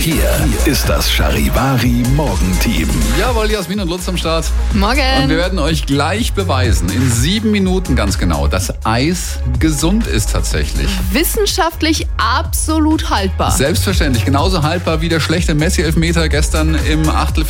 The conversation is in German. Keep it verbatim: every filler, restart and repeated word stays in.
Hier ist das Charivari Morgenteam. Jawohl, Jasmin und Lutz am Start. Morgen. Und wir werden euch gleich beweisen, in sieben Minuten ganz genau, dass Eis gesund ist tatsächlich. Wissenschaftlich absolut haltbar. Selbstverständlich, genauso haltbar wie der schlechte Messi-Elfmeter gestern im Achtelfinale.